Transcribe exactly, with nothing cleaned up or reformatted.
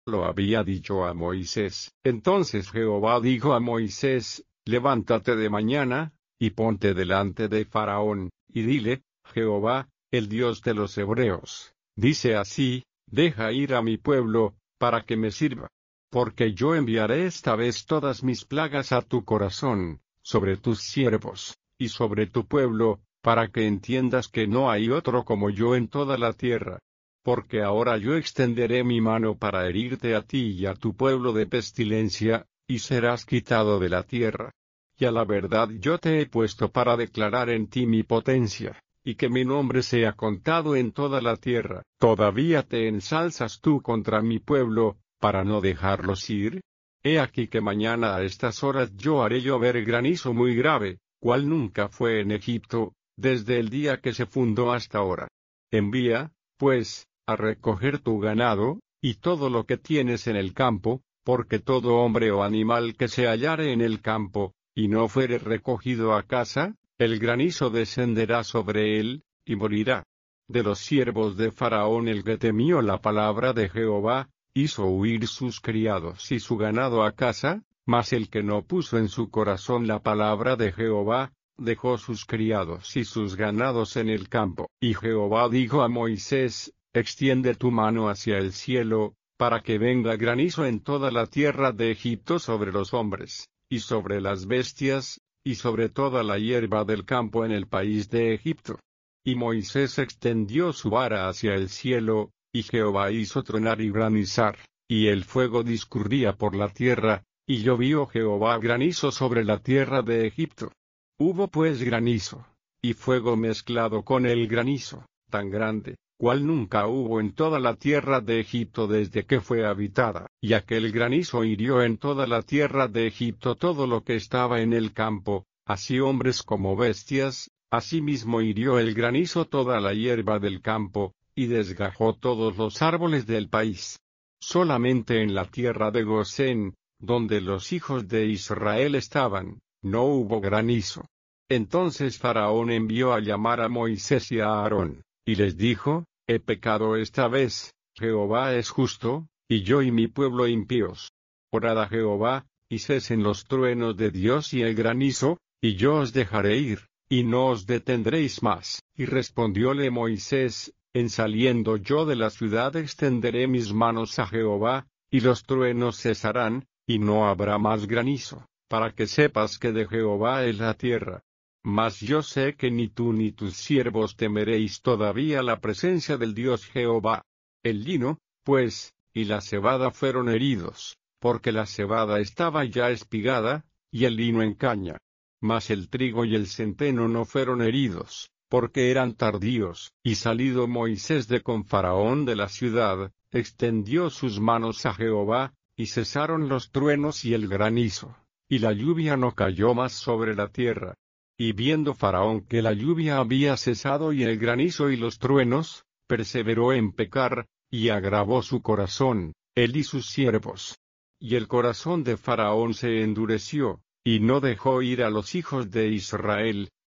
lo había dicho a Moisés. Entonces Jehová dijo a Moisés: Levántate de mañana, y ponte delante de Faraón, y dile: Jehová, el Dios de los hebreos, dice así: Deja ir a mi pueblo, para que me sirva. Porque yo enviaré esta vez todas mis plagas a tu corazón, sobre tus siervos, y sobre tu pueblo, para que entiendas que no hay otro como yo en toda la tierra. Porque ahora yo extenderé mi mano para herirte a ti y a tu pueblo de pestilencia, y serás quitado de la tierra. Y a la verdad yo te he puesto para declarar en ti mi potencia, y que mi nombre sea contado en toda la tierra. ¿Todavía te ensalzas tú contra mi pueblo, para no dejarlos ir? He aquí que mañana a estas horas yo haré llover granizo muy grave, cual nunca fue en Egipto, desde el día que se fundó hasta ahora. Envía, pues, a recoger tu ganado, y todo lo que tienes en el campo, porque todo hombre o animal que se hallare en el campo, y no fuere recogido a casa, el granizo descenderá sobre él, y morirá. De los siervos de Faraón el que temió la palabra de Jehová, hizo huir sus criados y su ganado a casa, mas el que no puso en su corazón la palabra de Jehová, dejó sus criados y sus ganados en el campo. Y Jehová dijo a Moisés: Extiende tu mano hacia el cielo, para que venga granizo en toda la tierra de Egipto sobre los hombres, y sobre las bestias, y sobre toda la hierba del campo en el país de Egipto. Y Moisés extendió su vara hacia el cielo, y Jehová hizo tronar y granizar, y el fuego discurría por la tierra, y llovió Jehová granizo sobre la tierra de Egipto. Hubo pues granizo, y fuego mezclado con el granizo, tan grande, cual nunca hubo en toda la tierra de Egipto desde que fue habitada. Y aquel granizo hirió en toda la tierra de Egipto todo lo que estaba en el campo, así hombres como bestias. Asimismo hirió el granizo toda la hierba del campo, y desgajó todos los árboles del país. Solamente en la tierra de Gosén, donde los hijos de Israel estaban, no hubo granizo. Entonces Faraón envió a llamar a Moisés y a Aarón, y les dijo: He pecado esta vez, Jehová es justo, y yo y mi pueblo impíos. Orad a Jehová, y cesen los truenos de Dios y el granizo, y yo os dejaré ir, y no os detendréis más. Y respondióle Moisés: En saliendo yo de la ciudad extenderé mis manos a Jehová, y los truenos cesarán, y no habrá más granizo, para que sepas que de Jehová es la tierra. Mas yo sé que ni tú ni tus siervos temeréis todavía la presencia del Dios Jehová. El lino, pues, y la cebada fueron heridos, porque la cebada estaba ya espigada, y el lino en caña. Mas el trigo y el centeno no fueron heridos, porque eran tardíos. Y salido Moisés de con Faraón de la ciudad, extendió sus manos a Jehová, y cesaron los truenos y el granizo, y la lluvia no cayó más sobre la tierra. Y viendo Faraón que la lluvia había cesado y el granizo y los truenos, perseveró en pecar, y agravó su corazón, él y sus siervos. Y el corazón de Faraón se endureció, y no dejó ir a los hijos de Israel,